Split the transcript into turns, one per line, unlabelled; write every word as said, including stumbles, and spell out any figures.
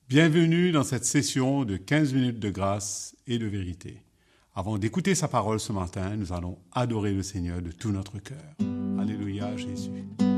Bienvenue dans cette session de quinze minutes de grâce et de vérité. Avant d'écouter sa parole ce matin, nous allons adorer le Seigneur de tout notre cœur. Alléluia Jésus.